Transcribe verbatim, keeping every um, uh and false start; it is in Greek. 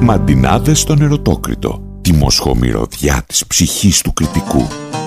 Μαντινάδες στον ερωτόκριτο, τη μοσχομυρωδιά της ψυχής του κριτικού.